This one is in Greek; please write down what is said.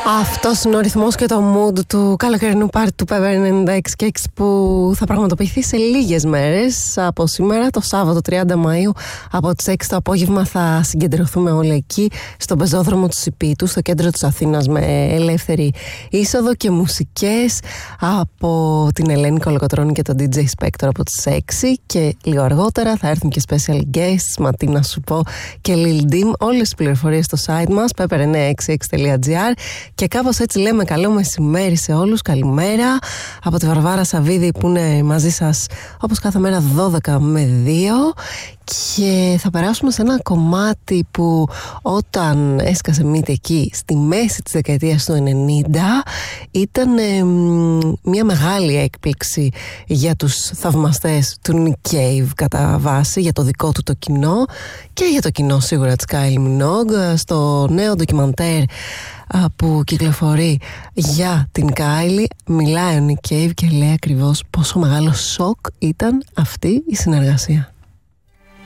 Αυτός είναι ο ρυθμός και το mood του καλοκαιρινού πάρτι του Pepper 96 και 6 που θα πραγματοποιηθεί σε λίγες μέρες από σήμερα, το Σάββατο 30 Μαΐου από τις 6 το απόγευμα. Θα συγκεντρωθούμε όλοι εκεί στον πεζόδρομο του Σιπίτου, στο κέντρο της Αθήνας, με ελεύθερη είσοδο και μουσικές από την Ελένη Κολοκοτρώνη και τον DJ Spector από τις 6, και λίγο αργότερα θα έρθουν και special guests, Ματίνα Σου Πω και Lil Dim. Όλες τις πληροφορίες στο site μας pepper966.gr. Και κάπως έτσι λέμε καλό μεσημέρι σε όλους, καλημέρα από τη Βαρβάρα Σαββίδη που είναι μαζί σας όπως κάθε μέρα 12 με 2, και θα περάσουμε σε ένα κομμάτι που όταν έσκασε μύτη εκεί στη μέση της δεκαετίας του 90 ήταν μια μεγάλη έκπληξη για τους θαυμαστές του Nick Cave κατά βάση, για το δικό του το κοινό και για το κοινό σίγουρα της Kylie Minogue. Στο νέο ντοκιμαντέρ που κυκλοφορεί για την Kylie μιλάει ο Nick Cave και λέει ακριβώς πόσο μεγάλο σοκ ήταν αυτή η συνεργασία.